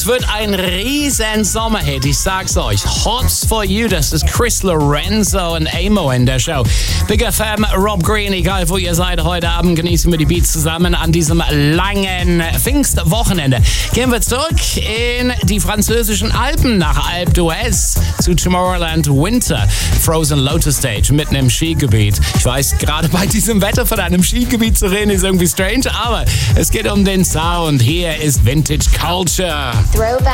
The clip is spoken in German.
Es wird ein riesen Sommerhit, ich sag's euch. Hots for You, das ist Chris Lorenzo und Amo in der Show. Big FM, Rob Green, egal wo ihr seid, heute Abend genießen wir die Beats zusammen an diesem langen Pfingstwochenende. Gehen wir zurück in die französischen Alpen nach Alpe d'Huez zu Tomorrowland Winter. Frozen Lotus Stage mitten im Skigebiet. Ich weiß, gerade bei diesem Wetter von einem Skigebiet zu reden ist irgendwie strange, aber es geht um den Sound. Hier ist Vintage Culture. Throwback.